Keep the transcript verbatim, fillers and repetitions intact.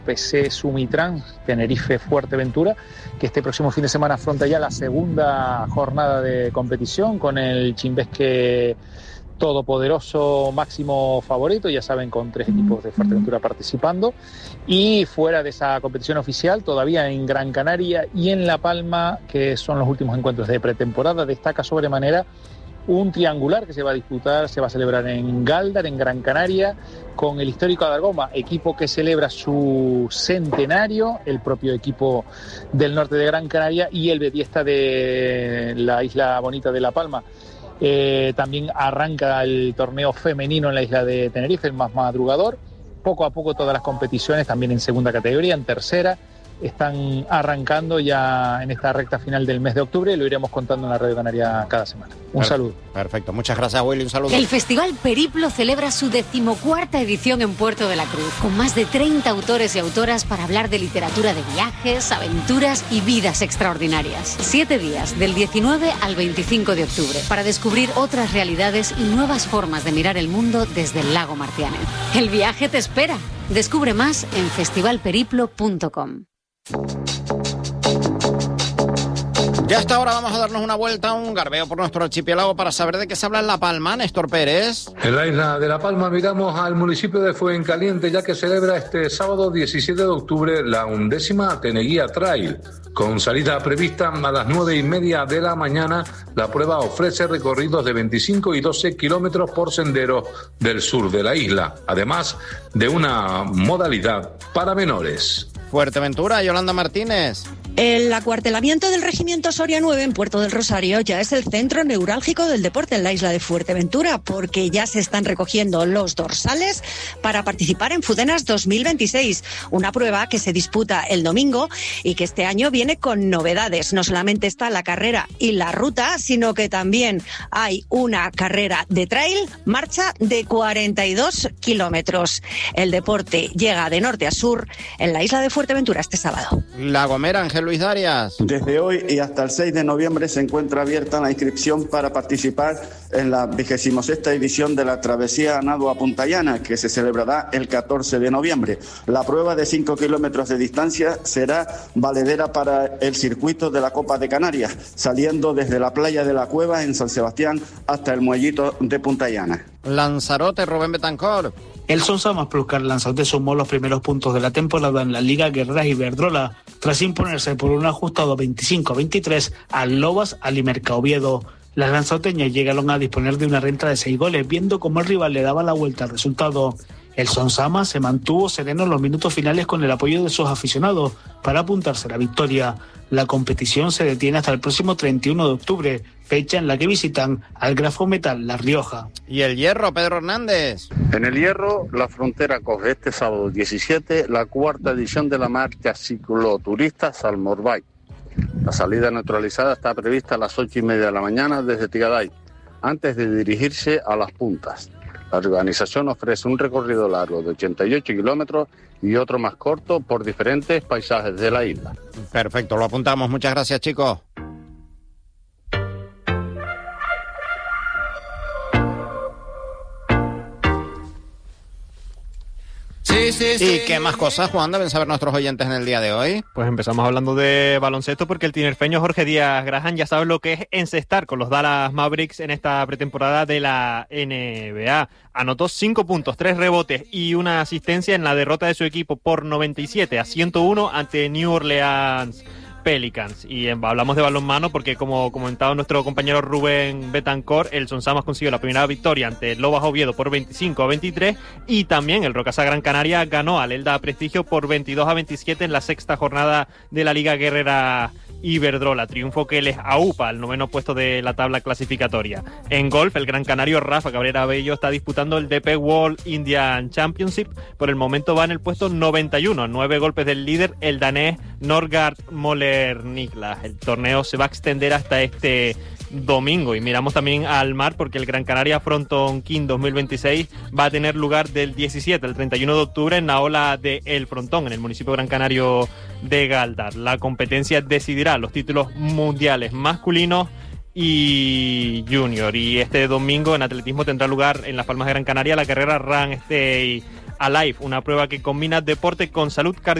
P C Sumitran, Tenerife Fuerteventura, que este próximo fin de semana afronta ya la segunda jornada de competición con el Chimbesque todopoderoso máximo favorito, ya saben, con tres equipos de Fuerteventura participando. Y fuera de esa competición oficial, todavía en Gran Canaria y en La Palma, que son los últimos encuentros de pretemporada, destaca sobremanera un triangular que se va a disputar, se va a celebrar en Gáldar, en Gran Canaria, con el histórico Adargoma, equipo que celebra su centenario, el propio equipo del norte de Gran Canaria, y el Bediesta de la isla bonita de La Palma. Eh, también arranca el torneo femenino en la isla de Tenerife, el más madrugador. Poco a poco todas las competiciones, también en segunda categoría, en tercera, están arrancando ya en esta recta final del mes de octubre, y lo iremos contando en la Radio Canaria cada semana. Un saludo. Perfecto, muchas gracias, Willy, un saludo. El Festival Periplo celebra su decimocuarta edición en Puerto de la Cruz, con más de treinta autores y autoras para hablar de literatura de viajes, aventuras y vidas extraordinarias. Siete días, del diecinueve al veinticinco de octubre, para descubrir otras realidades y nuevas formas de mirar el mundo desde el lago Martianes. El viaje te espera. Descubre más en festival periplo punto com. Ya hasta ahora vamos a darnos una vuelta, un garbeo por nuestro archipiélago para saber de qué se habla en La Palma. Néstor Pérez. En la isla de La Palma miramos al municipio de Fuencaliente, ya que celebra este sábado diecisiete de octubre la undécima Teneguía Trail. Con salida prevista a las nueve y media de la mañana, la prueba ofrece recorridos de veinticinco y doce kilómetros por sendero del sur de la isla, además de una modalidad para menores. Fuerteventura, Yolanda Martínez. El acuartelamiento del Regimiento Soria nueve en Puerto del Rosario ya es el centro neurálgico del deporte en la isla de Fuerteventura, porque ya se están recogiendo los dorsales para participar en Fudenas dos mil veintiséis, una prueba que se disputa el domingo y que este año viene con novedades. No solamente está la carrera y la ruta, sino que también hay una carrera de trail, marcha de cuarenta y dos kilómetros. El deporte llega de norte a sur en la isla de Fuerteventura este sábado. La Gomera, Ángel Luis Darias. Desde hoy y hasta el seis de noviembre se encuentra abierta la inscripción para participar en la vigésima sexta edición de la travesía a nado a Punta Llana, que se celebrará el catorce de noviembre. La prueba de cinco kilómetros de distancia será valedera para el circuito de la Copa de Canarias, saliendo desde la playa de la Cueva en San Sebastián hasta el muellito de Punta Llana. Lanzarote, Rubén Betancor. El Sonsamas Plus Car Lanzarote sumó los primeros puntos de la temporada en la Liga Guerreras Iberdrola, tras imponerse por un ajustado veinticinco a veintitrés al Lobas Alimerca Oviedo. Las lanzaroteñas llegaron a disponer de una renta de seis goles, viendo cómo el rival le daba la vuelta al resultado. El Sonsama se mantuvo sereno en los minutos finales con el apoyo de sus aficionados para apuntarse a la victoria. La competición se detiene hasta el próximo treinta y uno de octubre, fecha en la que visitan al Grafo Metal La Rioja. ¿Y el Hierro, Pedro Hernández? En el Hierro, la Frontera coge este sábado diecisiete la cuarta edición de la marcha cicloturista Salmorbay. La salida neutralizada está prevista a las ocho y media de la mañana desde Tigaday, antes de dirigirse a Las Puntas. La organización ofrece un recorrido largo de ochenta y ocho kilómetros y otro más corto por diferentes paisajes de la isla. Perfecto, lo apuntamos. Muchas gracias, chicos. Sí, sí, sí. ¿Y qué más cosas, Juan, deben saber nuestros oyentes en el día de hoy? Pues empezamos hablando de baloncesto, porque el tinerfeño Jorge Díaz Graham ya sabe lo que es encestar con los Dallas Mavericks en esta pretemporada de la N B A. Anotó cinco puntos, tres rebotes y una asistencia en la derrota de su equipo por noventa y siete a ciento uno ante New Orleans Pelicans. Y eh, hablamos de balonmano porque, como comentaba nuestro compañero Rubén Betancor, el Sonsamas consiguió la primera victoria ante el Lobas Oviedo por veinticinco a veintitrés, y también el Rocasa Gran Canaria ganó al Elda Prestigio por veintidós a veintisiete en la sexta jornada de la Liga Guerrera Iberdrola, triunfo que les aupa al noveno puesto de la tabla clasificatoria. En golf, el gran canario Rafa Cabrera Bello está disputando el D P World Indian Championship. Por el momento va en el puesto noventa y uno, nueve golpes del líder, el danés Norgard Moller Niklas. El torneo se va a extender hasta este domingo, y miramos también al mar porque el Gran Canaria Fronton King dos mil veintiséis va a tener lugar del diecisiete al treinta y uno de octubre en la ola de El Frontón, en el municipio gran canario de Gáldar. La competencia decidirá los títulos mundiales masculinos y junior, y este domingo en atletismo tendrá lugar en Las Palmas de Gran Canaria la carrera Run Stay Alive, una prueba que combina deporte con salud cardiovascular